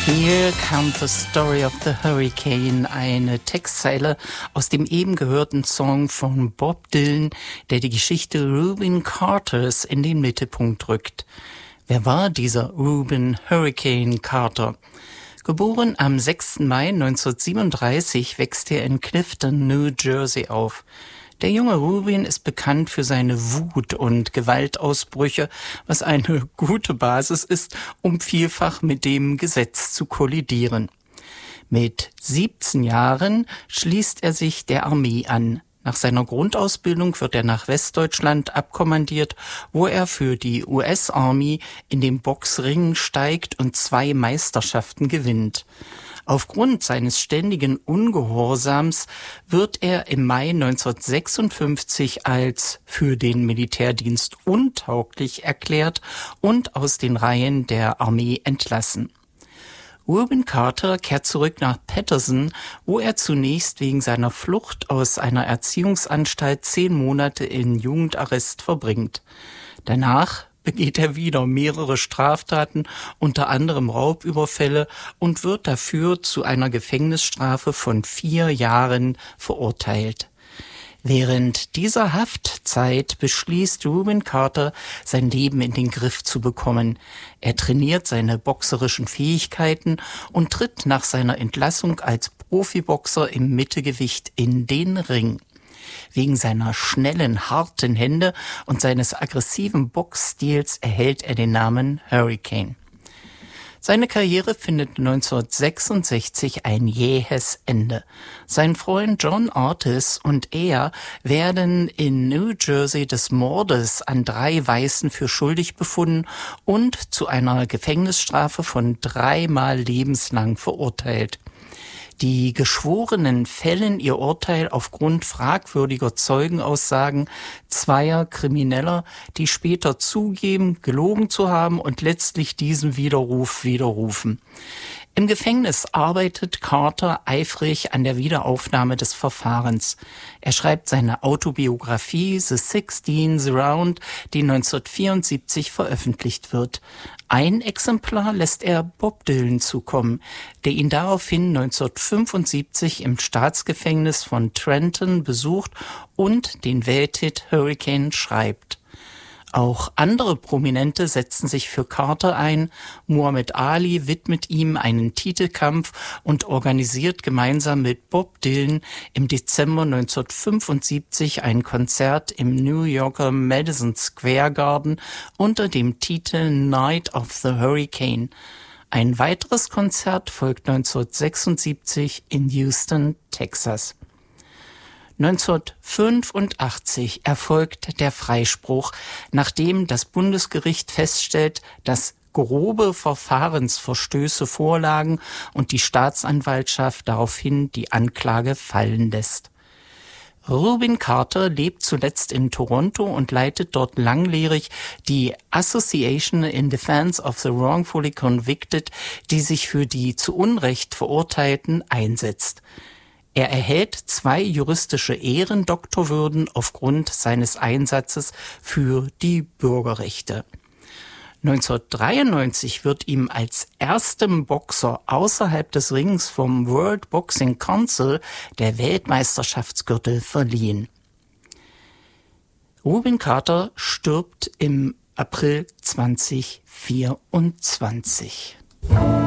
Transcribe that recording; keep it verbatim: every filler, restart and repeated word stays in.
Here comes the story of the hurricane, eine Textzeile aus dem eben gehörten Song von Bob Dylan, der die Geschichte Rubin Carters in den Mittelpunkt rückt. Wer war dieser Rubin Hurricane Carter? Geboren am sechsten Mai neunzehnhundertsiebenunddreißig wächst er in Clifton, New Jersey auf. Der junge Rubin ist bekannt für seine Wut und Gewaltausbrüche, was eine gute Basis ist, um vielfach mit dem Gesetz zu kollidieren. Mit siebzehn Jahren schließt er sich der Armee an. Nach seiner Grundausbildung wird er nach Westdeutschland abkommandiert, wo er für die U S Army in den Boxring steigt und zwei Meisterschaften gewinnt. Aufgrund seines ständigen Ungehorsams wird er im Mai neunzehnhundertsechsundfünfzig als für den Militärdienst untauglich erklärt und aus den Reihen der Armee entlassen. Rubin Carter kehrt zurück nach Paterson, wo er zunächst wegen seiner Flucht aus einer Erziehungsanstalt zehn Monate in Jugendarrest verbringt. Danach begeht er wieder mehrere Straftaten, unter anderem Raubüberfälle, und wird dafür zu einer Gefängnisstrafe von vier Jahren verurteilt. Während dieser Haftzeit beschließt Rubin Carter, sein Leben in den Griff zu bekommen. Er trainiert seine boxerischen Fähigkeiten und tritt nach seiner Entlassung als Profiboxer im Mittelgewicht in den Ring. Wegen seiner schnellen, harten Hände und seines aggressiven Boxstils erhält er den Namen Hurricane. Seine Karriere findet neunzehnhundertsechsundsechzig ein jähes Ende. Sein Freund John Artis und er werden in New Jersey des Mordes an drei Weißen für schuldig befunden und zu einer Gefängnisstrafe von dreimal lebenslang verurteilt. Die Geschworenen fällen ihr Urteil aufgrund fragwürdiger Zeugenaussagen zweier Krimineller, die später zugeben, gelogen zu haben und letztlich diesen Widerruf widerrufen. Im Gefängnis arbeitet Carter eifrig an der Wiederaufnahme des Verfahrens. Er schreibt seine Autobiografie The Sixteenth Round, die neunzehnhundertvierundsiebzig veröffentlicht wird. Ein Exemplar lässt er Bob Dylan zukommen, der ihn daraufhin neunzehnhundertfünfundsiebzig im Staatsgefängnis von Trenton besucht und den Welthit Hurricane schreibt. Auch andere Prominente setzen sich für Carter ein. Muhammad Ali widmet ihm einen Titelkampf und organisiert gemeinsam mit Bob Dylan im Dezember neunzehnhundertfünfundsiebzig ein Konzert im New Yorker Madison Square Garden unter dem Titel Night of the Hurricane. Ein weiteres Konzert folgt neunzehnhundertsechsundsiebzig in Houston, Texas. neunzehnhundertfünfundachtzig erfolgt der Freispruch, nachdem das Bundesgericht feststellt, dass grobe Verfahrensverstöße vorlagen und die Staatsanwaltschaft daraufhin die Anklage fallen lässt. Rubin Carter lebt zuletzt in Toronto und leitet dort langjährig die Association in Defense of the Wrongfully Convicted, die sich für die zu Unrecht Verurteilten einsetzt. Er erhält zwei juristische Ehrendoktorwürden aufgrund seines Einsatzes für die Bürgerrechte. neunzehnhundertdreiundneunzig wird ihm als erstem Boxer außerhalb des Rings vom World Boxing Council der Weltmeisterschaftsgürtel verliehen. Rubin Carter stirbt im April zweitausendvierundzwanzig.